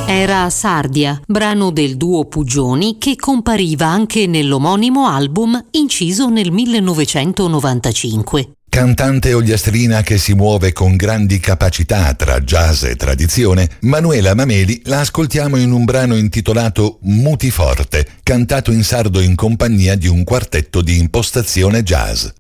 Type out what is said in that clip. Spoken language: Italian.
Era Sardia, brano del duo Pugioni che compariva anche nell'omonimo album inciso nel 1995. Cantante ogliastrina che si muove con grandi capacità tra jazz e tradizione, Manuela Mameli la ascoltiamo in un brano intitolato Muti forte, cantato in sardo in compagnia di un quartetto di impostazione jazz.